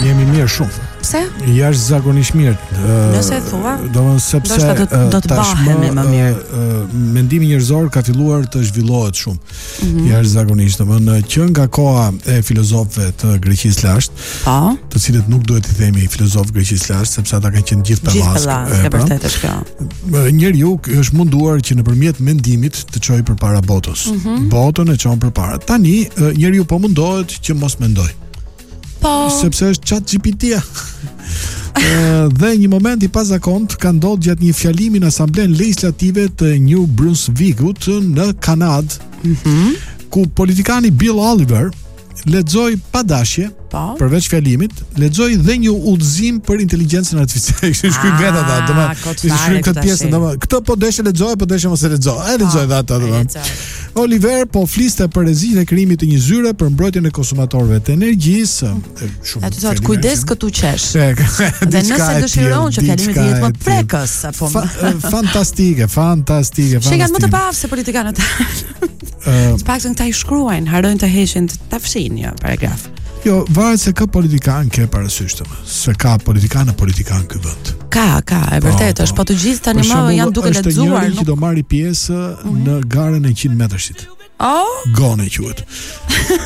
Jemi mirë shumë. Pse? Jashtëzakonisht mirë. Nëse thua, domethënë sepse do të bahemi më mirë. Mendimi njerëzor ka filluar të zhvillohet shumë. Jashtëzakonisht, domethënë që nga koha e filozofëve të Greqisë lashtë, të cilët nuk duhet i themi filozof Greqisë lashtë, sepse ata kanë qenë gjithë pellazë. E vërtetë është kjo. Njeriu është munduar që nëpërmjet mendimit të çojë përpara botës. Botën e çon përpara. Tani njeriu po mundohet që mos mendoj. Sepse është ChatGPT-ja. Dhe një moment i pazakont ka ndodhur gjatë një fjalimi në Asamblenë Legislative të New Brunswickut në Kanadë, ku politikani Bill Oliver lexoi pa dashje, përveç fjalimit, lexoi dhe një udhëzim për inteligjencën artificiale. Kishte shkruar vetë ata, domethënë, kishte shkruar këtë pjesë, domethënë, këtë po deshë lexoj, po deshë mos e lexoj. E lexoj dhe ata, domethënë. Oliver po fliste për rreziqet e krijimit të një zyre për mbrojtjen e konsumatorëve të energjisë. Shumë. Atë thotë kujdes këtu qesh. Dhe nëse dëshiron që fjalimi të jetë më prekës apo fantastike. Që kanë më të pavë se politikanët. Paktën këta i shkruajnë, harrojnë të heqin, ta fshin një paragraf. Jo, varet se ka politikan ke parasysh të më. Se ka politikan ky vend. Ka, e vërtetë është, po të gjithë tani më janë duke lexuar. Është njëri që do marri pjesë në garën e 100 metrëshit. Gone quhet.